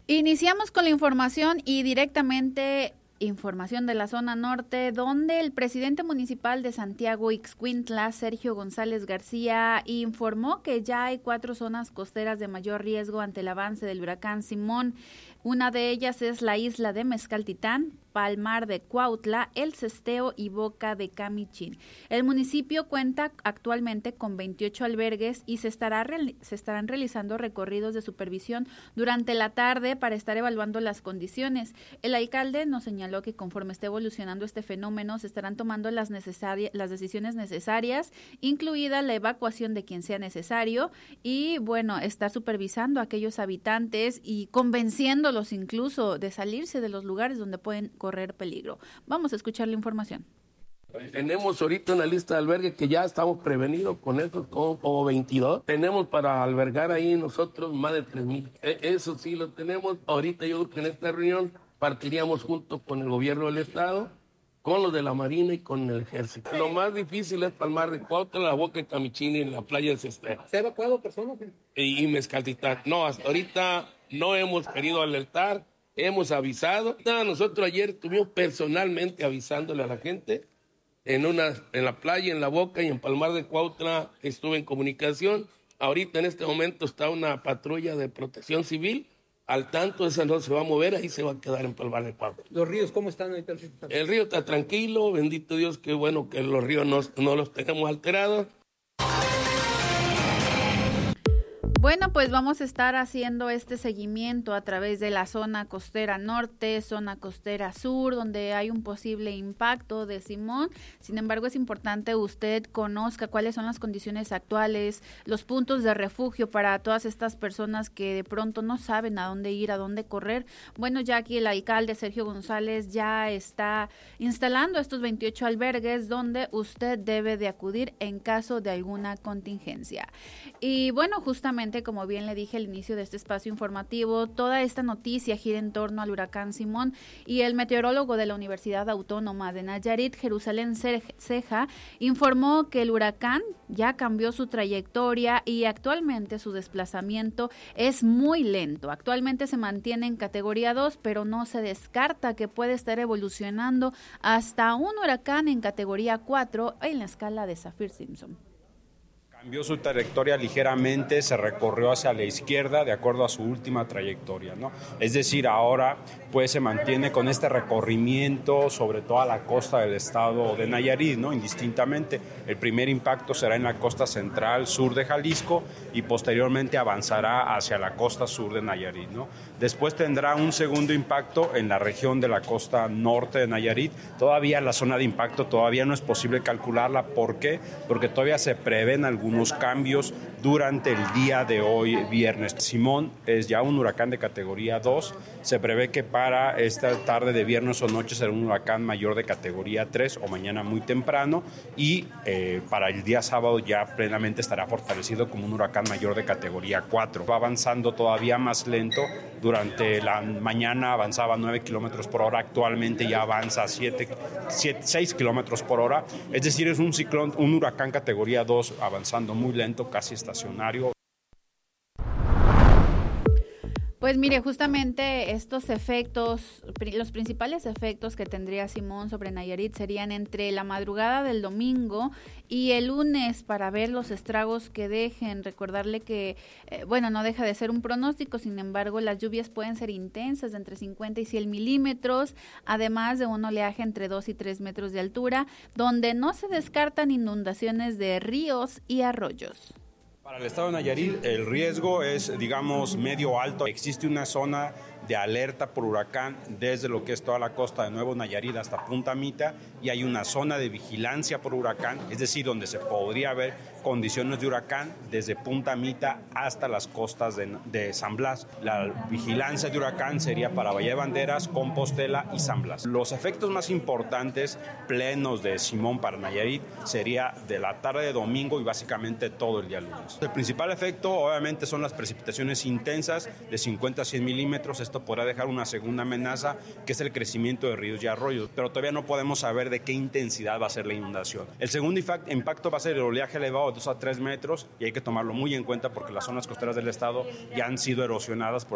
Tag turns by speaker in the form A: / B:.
A: Iniciamos con la información y directamente información de la zona norte, donde el presidente municipal de Santiago Ixcuintla, Sergio González García, informó que ya hay 4 zonas costeras de mayor riesgo ante el avance del huracán Simón. Una de ellas es la isla de Mezcaltitán, Palmar de Cuautla, El Cesteo y Boca de Camichín. El municipio cuenta actualmente con 28 albergues y se estarán realizando recorridos de supervisión durante la tarde para estar evaluando las condiciones. El alcalde nos señaló que conforme esté evolucionando este fenómeno, se estarán tomando las decisiones necesarias, incluida la evacuación de quien sea necesario y, bueno, estar supervisando a aquellos habitantes y convenciéndolos incluso de salirse de los lugares donde pueden correr peligro. Vamos a escuchar la información.
B: Tenemos ahorita una lista de albergues que ya estamos prevenidos con eso, como 22. Tenemos para albergar ahí nosotros más de 3,000. Eso sí lo tenemos. Ahorita yo creo que en esta reunión partiríamos junto con el gobierno del estado, con los de la Marina y con el ejército. Lo más difícil es Palmar de Cuautla, la Boca de Camichín y la playa de Cesteo.
C: ¿Se ha evacuado personas?
B: Y Mezcaltitán. No, hasta ahorita no hemos querido alertar. Hemos avisado. Nosotros ayer estuvimos personalmente avisándole a la gente en la playa, en la Boca y en Palmar de Cuautla estuve en comunicación. Ahorita en este momento está una patrulla de protección civil. Al tanto, esa no se va a mover, ahí se va a quedar en Palmar de Cuautla.
C: ¿Los ríos cómo están ahorita?
B: El río está tranquilo, bendito Dios, qué bueno que los ríos no los tenemos alterados.
A: Bueno, pues vamos a estar haciendo este seguimiento a través de la zona costera norte, zona costera sur, donde hay un posible impacto de Simón. Sin embargo, es importante usted conozca cuáles son las condiciones actuales, los puntos de refugio para todas estas personas que de pronto no saben a dónde ir, a dónde correr. Bueno, ya aquí el alcalde Sergio González ya está instalando estos 28 albergues donde usted debe de acudir en caso de alguna contingencia. Y bueno, justamente como bien le dije al inicio de este espacio informativo, toda esta noticia gira en torno al huracán Simón y el meteorólogo de la Universidad Autónoma de Nayarit, Jerusalén Ceja, informó que el huracán ya cambió su trayectoria y actualmente su desplazamiento es muy lento. Actualmente se mantiene en categoría 2, pero no se descarta que puede estar evolucionando hasta un huracán en categoría 4 en la escala de Saffir-Simpson.
D: Cambió su trayectoria ligeramente, se recorrió hacia la izquierda de acuerdo a su última trayectoria, ¿no? Es decir, ahora pues se mantiene con este recorrimiento sobre toda la costa del estado de Nayarit, ¿no? Indistintamente. El primer impacto será en la costa central sur de Jalisco y posteriormente avanzará hacia la costa sur de Nayarit, ¿no? Después tendrá un segundo impacto en la región de la costa norte de Nayarit. Todavía la zona de impacto todavía no es posible calcularla. ¿Por qué? Porque todavía se prevén algunos cambios durante el día de hoy, viernes. Simón es ya un huracán de categoría 2. Se prevé que para esta tarde de viernes o noche será un huracán mayor de categoría 3 o mañana muy temprano y para el día sábado ya plenamente estará fortalecido como un huracán mayor de categoría 4. Va avanzando todavía más lento. Durante la mañana avanzaba 9 kilómetros por hora, actualmente ya avanza a 6 kilómetros por hora. Es decir, es un huracán categoría 2 avanzando muy lento, casi estacionario.
A: Pues mire, justamente estos efectos, los principales efectos que tendría Simón sobre Nayarit serían entre la madrugada del domingo y el lunes para ver los estragos que dejen. Recordarle que, no deja de ser un pronóstico, sin embargo, las lluvias pueden ser intensas de entre 50 y 100 milímetros, además de un oleaje entre 2 y 3 metros de altura, donde no se descartan inundaciones de ríos y arroyos.
D: Para el estado de Nayarit el riesgo es, digamos, medio alto. Existe una zona de alerta por huracán desde lo que es toda la costa de Nuevo Nayarit hasta Punta Mita y hay una zona de vigilancia por huracán, es decir, donde se podría ver condiciones de huracán desde Punta Mita hasta las costas de San Blas. La vigilancia de huracán sería para Bahía de Banderas, Compostela y San Blas. Los efectos más importantes plenos de Simón para Nayarit sería de la tarde de domingo y básicamente todo el día lunes. El principal efecto obviamente son las precipitaciones intensas de 50 a 100 milímetros. Esto podrá dejar una segunda amenaza que es el crecimiento de ríos y arroyos, pero todavía no podemos saber de qué intensidad va a ser la inundación. El segundo impacto va a ser el oleaje elevado de 2 a 3 metros y hay que tomarlo muy en cuenta porque las zonas costeras del estado ya han sido erosionadas por